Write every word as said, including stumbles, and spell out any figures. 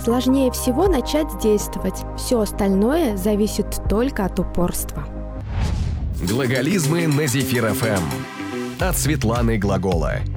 Сложнее всего начать действовать. Все остальное зависит только от упорства. Глаголизмы на Зефир эф эм от Светланы Глагола.